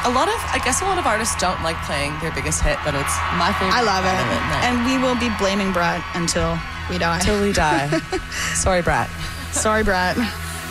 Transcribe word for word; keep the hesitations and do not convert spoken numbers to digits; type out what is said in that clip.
a lot of, I guess a lot of artists don't like playing their biggest hit, but it's my favorite. I love it. part of it, And we will be blaming Brett until we die. Until we die. Sorry, Brat. Sorry, Brett.